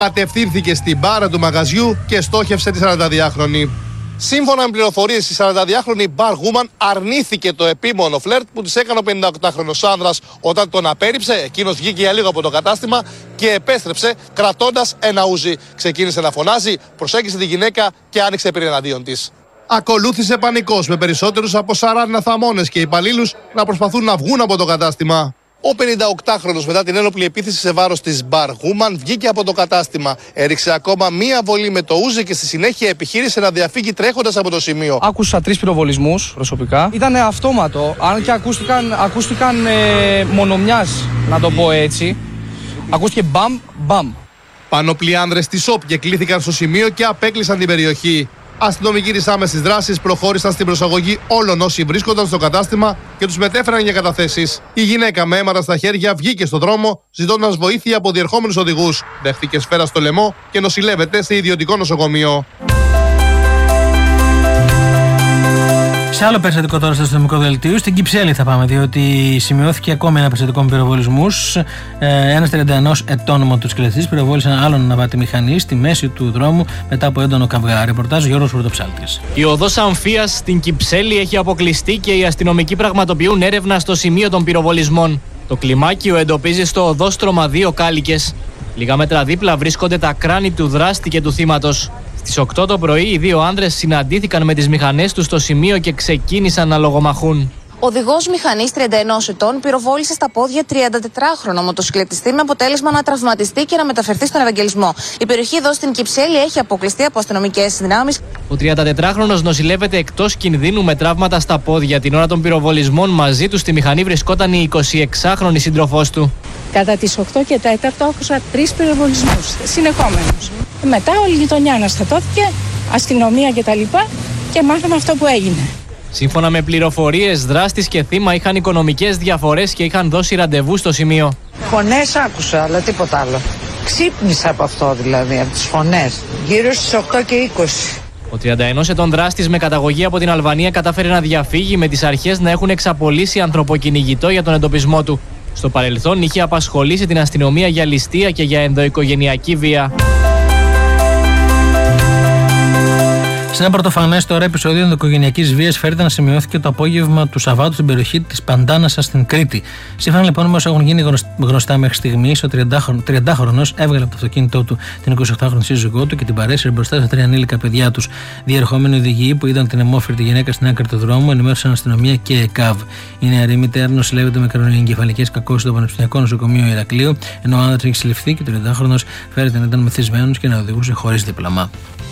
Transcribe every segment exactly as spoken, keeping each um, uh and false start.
Κατευθύνθηκε στην μπάρα του μαγαζιού και στόχευσε τη σαρανταδυάχρονη. Σύμφωνα με πληροφορίες, η σαρανταδυάχρονη barwoman αρνήθηκε το επίμονο φλερτ που της έκανε ο πενηνταοκτάχρονος άνδρας. Όταν τον απέρριψε, εκείνος βγήκε για λίγο από το κατάστημα και επέστρεψε κρατώντας ένα ούζι. Ξεκίνησε να φωνάζει, προσέγγισε τη γυναίκα και άνοιξε πυρ εναντίον της. Ακολούθησε πανικός με περισσότερους από σαράντα θαμώνες και υπαλλήλους να προσπαθούν να βγουν από το κατάστημα. Ο πενηνταοκτάχρονος μετά την ένοπλη επίθεση σε βάρος της barwoman βγήκε από το κατάστημα. Έριξε ακόμα μία βολή με το ούζι και στη συνέχεια επιχείρησε να διαφύγει τρέχοντας από το σημείο. Άκουσα τρεις πυροβολισμούς προσωπικά. Ήταν αυτόματο, αν και ακούστηκαν, ακούστηκαν ε, μονομιάς, να το πω έτσι. Ακούστηκε μπαμ, μπαμ. Πανοπλοί άνδρες της ΟΠ κλήθηκαν στο σημείο και απέκλεισαν την περιοχή. Αστυνομικοί της άμεσης δράσης προχώρησαν στην προσαγωγή όλων όσοι βρίσκονταν στο κατάστημα και τους μετέφεραν για καταθέσεις. Η γυναίκα με αίματα στα χέρια βγήκε στον δρόμο ζητώντας βοήθεια από διερχόμενους οδηγούς. Δέχτηκε σφαίρα στο λαιμό και νοσηλεύεται σε ιδιωτικό νοσοκομείο. Σε άλλο περιστατικό τώρα στο αστυνομικό δελτίο, στην Κυψέλη θα πάμε, διότι σημειώθηκε ακόμη ένα περιστατικό με πυροβολισμούς. Ε, ένας τριάντα ενός ετών μοτοσυκλετιστής πυροβόλησε έναν άλλον ναυάτη μηχανή στη μέση του δρόμου μετά από έντονο καυγά. Ρεπορτάζ Γιώργος Πρωτοψάλτης. Η οδός Αμφίας στην Κυψέλη έχει αποκλειστεί και οι αστυνομικοί πραγματοποιούν έρευνα στο σημείο των πυροβολισμών. Το κλιμάκιο εντοπίζει στο οδόστρωμα δύο κάλικες. Λίγα μέτρα δίπλα βρίσκονται τα κράνη του δράστη και του θύματος. Στις οκτώ το πρωί οι δύο άνδρες συναντήθηκαν με τις μηχανές τους στο σημείο και ξεκίνησαν να λογομαχούν. Οδηγός μηχανής τριάντα ενός ετών πυροβόλησε στα πόδια τριαντατετράχρονο μοτοσυκλετιστή με αποτέλεσμα να τραυματιστεί και να μεταφερθεί στον Ευαγγελισμό. Η περιοχή εδώ στην Κυψέλη έχει αποκλειστεί από αστυνομικές δυνάμεις. Ο τριαντατετράχρονος νοσηλεύεται εκτός κινδύνου με τραύματα στα πόδια. Την ώρα των πυροβολισμών μαζί του στη μηχανή βρισκόταν η εικοσιεξάχρονη σύντροφός του. Κατά τις οκτώ και τέταρτο άκουσα τρεις πυροβολισμούς συνεχόμενους. Μετά όλη η γειτονιά αναστατώθηκε, αστυνομία κτλ. Και μάθαμε αυτό που έγινε. Σύμφωνα με πληροφορίες, δράστης και θύμα είχαν οικονομικές διαφορές και είχαν δώσει ραντεβού στο σημείο. Φωνές άκουσα, αλλά τίποτα άλλο. Ξύπνησα από αυτό δηλαδή, από τις φωνές. Γύρω στις οκτώ και είκοσι. Ο τριάντα ενός ετών δράστης με καταγωγή από την Αλβανία κατάφερε να διαφύγει με τις αρχές να έχουν εξαπολύσει ανθρωποκυνηγητό για τον εντοπισμό του. Στο παρελθόν είχε απασχολήσει την αστυνομία για ληστεία και για ενδοοικογενειακή βία. Σε ένα πρωτοφανές τώρα επεισόδιο ενδοοικογενειακής βίας φέρεται να σημειώθηκε το απόγευμα του Σαββάτου στην περιοχή της Παντάνασας στην Κρήτη. Σύμφωνα λοιπόν με όσα έχουν γίνει γνωστά μέχρι στιγμής, ο τριαντάχρονος έβγαλε από το αυτοκίνητό του την εικοσιοκτάχρονη σύζυγό του και την παρέσυρε μπροστά στα τρία ανήλικα παιδιά τους. Διερχόμενοι οδηγοί που είδαν την αιμόφερτη γυναίκα στην άκρη του δρόμου ενημέρωσαν αστυνομία και ΕΚΑΒ. Η νεαρή μητέρα νοσηλεύεται με κρανιοεγκεφαλικές κακώσεις στο Πανεπιστημιακό Νοσοκομείο Ηρακλείου, ενώ ο άνδρας έχει συλληφθεί και ο τριαντάχρονος φέρεται να ήταν μεθυσμένος και να οδηγούσε χωρίς δίπλωμα.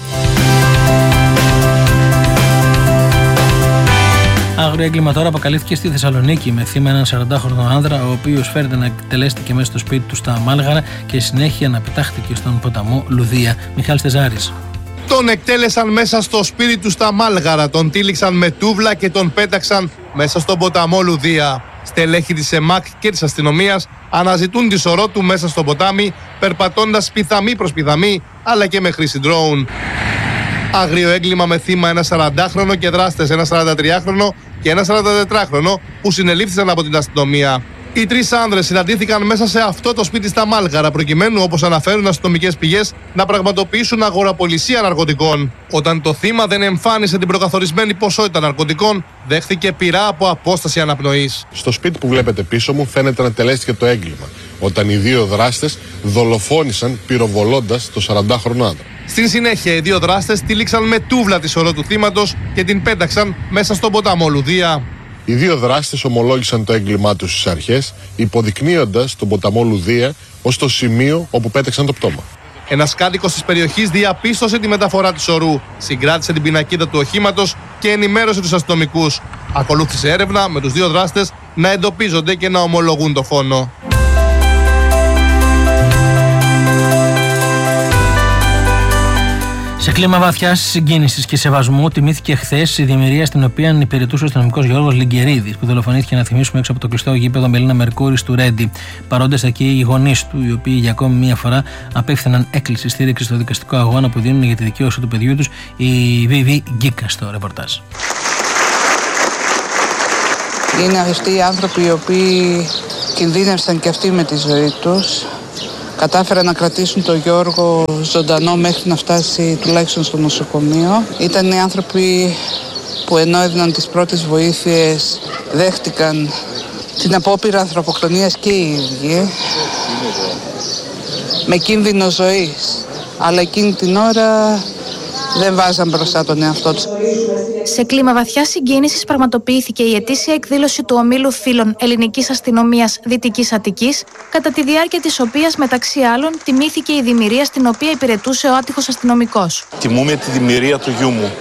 Άγριο έγκλημα τώρα αποκαλύφθηκε στη Θεσσαλονίκη με θύμα έναν σαραντάχρονο άνδρα, ο οποίος φέρεται να εκτελέστηκε μέσα στο σπίτι του στα Μάλγαρα και συνέχεια να πετάχτηκε στον ποταμό Λουδία. Μιχάλης Τεζάρης. Τον εκτέλεσαν μέσα στο σπίτι του στα Μάλγαρα, τον τύλιξαν με τούβλα και τον πέταξαν μέσα στον ποταμό Λουδία. Στελέχοι της ΕΜΑΚ και της αστυνομίας αναζητούν τη σωρό του μέσα στο ποτάμι, περπατώντας πιθαμή προς πιθαμή, αλλά και με χρήση ντρόουν. Άγριο έγκλημα με θύμα ένα σαραντάχρονο και δράστες ένα σαραντατριάχρονο και ένα σαραντατετράχρονο που συνελήφθησαν από την αστυνομία. Οι τρεις άνδρες συναντήθηκαν μέσα σε αυτό το σπίτι στα Μάλγαρα, προκειμένου, όπως αναφέρουν αστυνομικές πηγές, να πραγματοποιήσουν αγοραπολισία ναρκωτικών. Όταν το θύμα δεν εμφάνισε την προκαθορισμένη ποσότητα ναρκωτικών, δέχθηκε πυρά από απόσταση αναπνοής. Στο σπίτι που βλέπετε πίσω μου φαίνεται να τελέστηκε το έγκλημα, όταν οι δύο δράστες δολοφόνησαν πυροβολώντας το σαραντάχρονο άντρα. Στην συνέχεια, οι δύο δράστες τύλιξαν με τούβλα τη σωρό του θύματος και την πέταξαν μέσα στον ποταμό Λουδία. Οι δύο δράστες ομολόγησαν το έγκλημά τους στις αρχές, υποδεικνύοντας τον ποταμό Λουδία ως το σημείο όπου πέταξαν το πτώμα. Ένας κάτοικος της περιοχής διαπίστωσε τη μεταφορά της ορού, συγκράτησε την πινακίδα του οχήματος και ενημέρωσε τους αστυνομικούς. Ακολούθησε έρευνα με τους δύο δράστες να εντοπίζονται και να ομολογούν το φόνο. Σε κλίμα βαθιάς συγκίνησης και σεβασμού, τιμήθηκε χθες η διαμερία στην οποία υπηρετούσε ο αστυνομικός Γιώργος Λιγκερίδης, που δολοφονήθηκε, να θυμίσουμε, έξω από το κλειστό γήπεδο Μελίνα Μερκούρης του Ρέντι. Παρόντες εκεί οι γονείς του, οι οποίοι για ακόμη μία φορά απέφθηναν έκκληση στήριξη στο δικαστικό αγώνα που δίνουν για τη δικαίωση του παιδιού τους, η Βιβί Γκίκα στο ρεπορτάζ. Είναι αυτοί οι άνθρωποι οι οποίοι κινδύνευσαν και αυτοί με τη ζωή τους κατάφεραν να κρατήσουν τον Γιώργο ζωντανό μέχρι να φτάσει τουλάχιστον στο νοσοκομείο. Ήταν οι άνθρωποι που ενώ έδιναν τις πρώτες βοήθειες δέχτηκαν την απόπειρα ανθρωποκτονίας και οι ίδιοι με κίνδυνο ζωής, αλλά εκείνη την ώρα δεν βάζαν μπροστά τον εαυτό τους. Σε κλίμα βαθιά συγκίνησης πραγματοποιήθηκε η ετήσια εκδήλωση του Ομίλου Φίλων Ελληνικής Αστυνομίας Δυτικής Αττικής, κατά τη διάρκεια της οποίας μεταξύ άλλων τιμήθηκε η δημιουργία στην οποία υπηρετούσε ο άτυχος αστυνομικός. Τιμούμε τη δημιουργία του γιού μου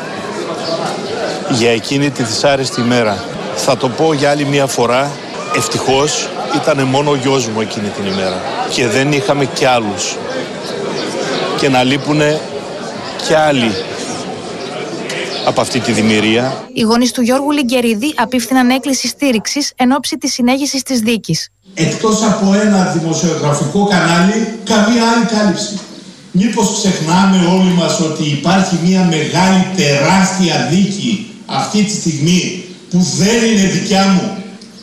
για εκείνη τη δυσάρεστη ημέρα. Θα το πω για άλλη μια φορά, ευτυχώς ήταν μόνο ο γιος μου εκείνη την ημέρα και δεν είχαμε κι άλλους και να λείπουνε κι άλλοι από αυτή τη δημιουργία. Οι γονείς του Γιώργου Λιγκερίδη απίφθηναν έκκληση στήριξης εν ώψη της συνέχισης της δίκης. Εκτός από ένα δημοσιογραφικό κανάλι, καμία άλλη κάλυψη. Μήπως ξεχνάμε όλοι μας ότι υπάρχει μια μεγάλη τεράστια δίκη αυτή τη στιγμή που δεν είναι δικιά μου.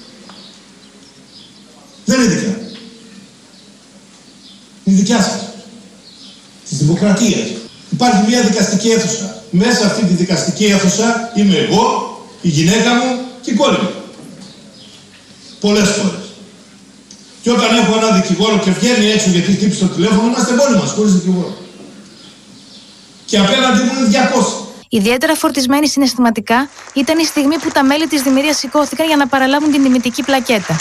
Δεν είναι δικιά μου. Είναι δικιά σας. Της δημοκρατίας. Υπάρχει μια δικαστική αίθουσα. Μέσα σε αυτή τη δικαστική αίθουσα είμαι εγώ, η γυναίκα μου και η κόρη μου. Πολλές φορές. Και όταν έχω ένα δικηγόρο και βγαίνει έξω γιατί χτύπησε το τηλέφωνο, είμαστε μόνοι μας, χωρίς δικηγόρο. Και απέναντι μου είναι διακόσια. Ιδιαίτερα φορτισμένη συναισθηματικά ήταν η στιγμή που τα μέλη της δημιουργίας σηκώθηκαν για να παραλάβουν την τιμητική πλακέτα.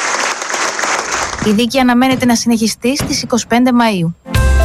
Η δίκη αναμένεται να συνεχιστεί στις είκοσι πέντε Μαΐου.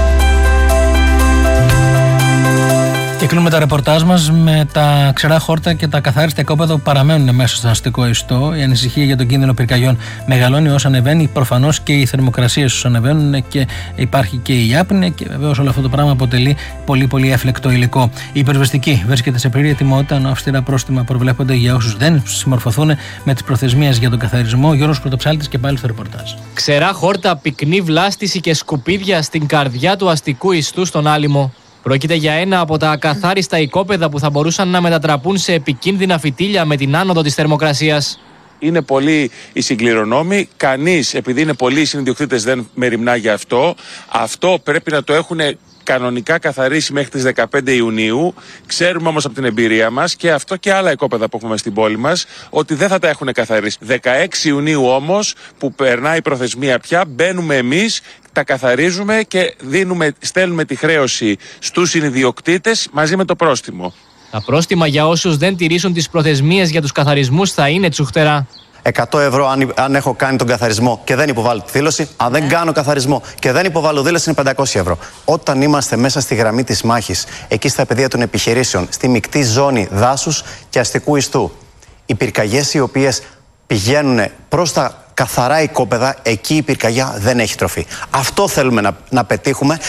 Και κλείνουμε τα ρεπορτάζ μας με τα ξερά χόρτα και τα καθάριστα οικόπεδα που παραμένουν μέσα στον αστικό ιστό. Η ανησυχία για τον κίνδυνο πυρκαγιών μεγαλώνει όσο ανεβαίνει προφανώς και οι θερμοκρασίες όσο ανεβαίνουν και υπάρχει και η άπνη και βεβαίως όλο αυτό το πράγμα αποτελεί πολύ πολύ έφλεκτο υλικό. Η πυροσβεστική βρίσκεται σε πλήρη ετοιμότητα, ενώ αυστηρά πρόστιμα προβλέπονται για όσους δεν συμμορφωθούν με τις προθεσμίες για τον καθαρισμό. Γιώργος Πρωτοψάλτης και πάλι στο ρεπορτάζ. Ξερά χόρτα, πυκνή βλάστηση και σκουπίδια στην καρδιά του αστικού ιστού στον Άλυμο. Πρόκειται για ένα από τα ακαθάριστα οικόπεδα που θα μπορούσαν να μετατραπούν σε επικίνδυνα φυτίλια με την άνοδο της θερμοκρασίας. Είναι πολλοί οι συγκληρονόμοι. Κανείς, επειδή είναι πολλοί οι συνδιοκτήτες, δεν μεριμνά για αυτό. Αυτό πρέπει να το έχουν κανονικά καθαρίσει μέχρι τις δεκαπέντε Ιουνίου. Ξέρουμε όμως από την εμπειρία μας και αυτό και άλλα οικόπεδα που έχουμε στην πόλη μας ότι δεν θα τα έχουν καθαρίσει. δεκαέξι Ιουνίου όμως, που περνάει η προθεσμία πια, μπαίνουμε εμείς, τα καθαρίζουμε και δίνουμε, στέλνουμε τη χρέωση στους συνδιοκτήτες μαζί με το πρόστιμο. Τα πρόστιμα για όσους δεν τηρήσουν τις προθεσμίες για τους καθαρισμούς θα είναι τσουχτερά. εκατό ευρώ αν, αν έχω κάνει τον καθαρισμό και δεν υποβάλω τη δήλωση. Αν δεν κάνω καθαρισμό και δεν υποβάλω δήλωση, είναι πεντακόσια ευρώ. Όταν είμαστε μέσα στη γραμμή της μάχης, εκεί στα πεδία των επιχειρήσεων, στη μεικτή ζώνη δάσους και αστικού ιστού, οι πυρκαγιές οι οποίες πηγαίνουν προς τα καθαρά οικόπεδα, εκεί η πυρκαγιά δεν έχει τροφή. Αυτό θέλουμε να, να πετύχουμε.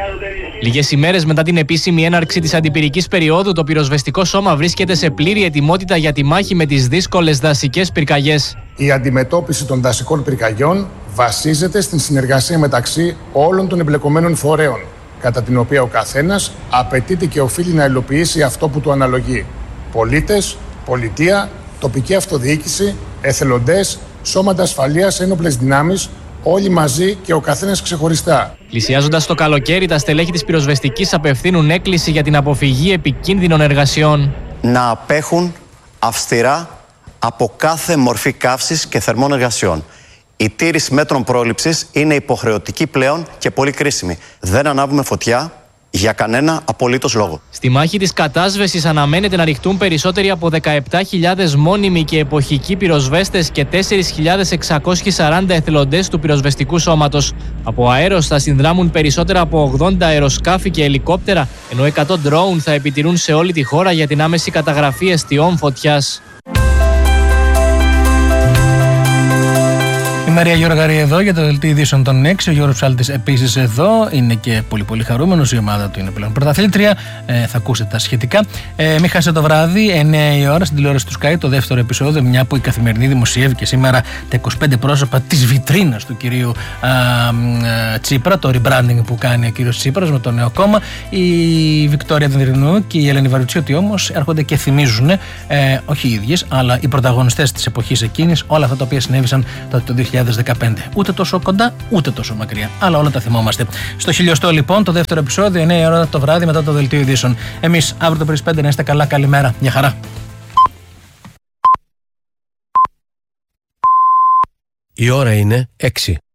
Λίγες ημέρες μετά την επίσημη έναρξη της αντιπυρικής περίοδου, το πυροσβεστικό σώμα βρίσκεται σε πλήρη ετοιμότητα για τη μάχη με τις δύσκολες δασικές πυρκαγιές. Η αντιμετώπιση των δασικών πυρκαγιών βασίζεται στην συνεργασία μεταξύ όλων των εμπλεκομένων φορέων, κατά την οποία ο καθένας απαιτείται και οφείλει να υλοποιήσει αυτό που του αναλογεί. Πολίτες, πολιτεία, τοπική αυτοδιοίκηση, εθελοντές, σώματα ασφαλείας, ένοπλες δυνάμεις, όλοι μαζί και ο καθένας ξεχωριστά. Πλησιάζοντας το καλοκαίρι, τα στελέχη της πυροσβεστικής απευθύνουν έκκληση για την αποφυγή επικίνδυνων εργασιών. Να απέχουν αυστηρά από κάθε μορφή καύσης και θερμών εργασιών. Η τήρηση μέτρων πρόληψης είναι υποχρεωτική πλέον και πολύ κρίσιμη. Δεν ανάβουμε φωτιά για κανένα απολύτως λόγο. Στη μάχη της κατάσβεσης αναμένεται να ρηχτούν περισσότεροι από δεκαεπτά χιλιάδες μόνιμοι και εποχικοί πυροσβέστες και τέσσερις χιλιάδες εξακόσιοι σαράντα εθελοντές του πυροσβεστικού σώματος. Από αέρος θα συνδράμουν περισσότερα από ογδόντα αεροσκάφη και ελικόπτερα, ενώ εκατό ντρόουν θα επιτηρούν σε όλη τη χώρα για την άμεση καταγραφή εστιών φωτιάς. Η Μαρία Γιώργαρη εδώ για το δελτίο ειδήσεων των έξι. Ο Γιώργος Ψάλτης επίσης εδώ. Είναι και πολύ πολύ χαρούμενος. Η ομάδα του είναι πλέον πρωταθλήτρια. Ε, θα ακούσετε τα σχετικά. Ε, μην χάσετε το βράδυ, εννιά η ώρα, στην τηλεόραση του Sky, το δεύτερο επεισόδιο. Μια που η Καθημερινή δημοσιεύει και σήμερα τα είκοσι πέντε πρόσωπα της βιτρίνας του κυρίου α, α, Τσίπρα. Το rebranding που κάνει ο κύριος Τσίπρας με το νέο κόμμα. Η Βικτόρια Δενδρινού και η Ελένη Βαρουτσιώτη όμως έρχονται και θυμίζουν, ε, όχι οι ίδιες, αλλά οι πρωταγωνιστές της εποχής εκείνης, όλα αυτά τα οποία συνέβησαν το, το δύο χιλιάδες χιλιάδες δεκαπέντε. Ούτε τόσο κοντά, ούτε τόσο μακριά. Αλλά όλα τα θυμόμαστε. Στο χιλιοστό λοιπόν, το δεύτερο επεισόδιο, εννιά η ώρα το βράδυ μετά το δελτίο ειδήσεων. Εμείς αύριο το πρωί πέντε να είστε καλά. Καλημέρα. Μια χαρά. Η ώρα είναι έξι.